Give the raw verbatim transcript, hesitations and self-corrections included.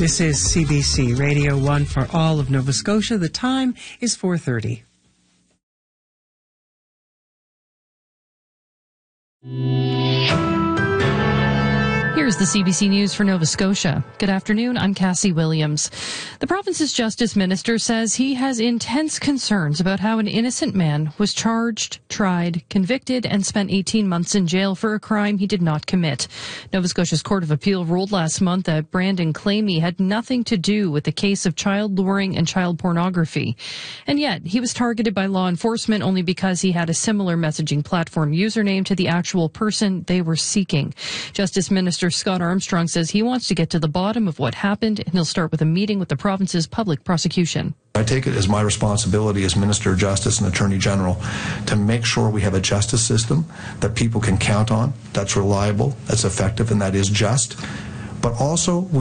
This is C B C Radio one for all of Nova Scotia. The time is four thirty. Here's the C B C News for Nova Scotia. Good afternoon, I'm Cassie Williams. The province's justice minister says he has intense concerns about how an innocent man was charged, tried, convicted, and spent eighteen months in jail for a crime he did not commit. Nova Scotia's Court of Appeal ruled last month that Brandon Clamy had nothing to do with the case of child luring and child pornography. And yet, he was targeted by law enforcement only because he had a similar messaging platform username to the actual person they were seeking. Justice Minister Scott Armstrong says he wants to get to the bottom of what happened, and he'll start with a meeting with the province's public prosecution. I take it as my responsibility as Minister of Justice and Attorney General to make sure we have a justice system that people can count on, that's reliable, that's effective, and that is just. But also, we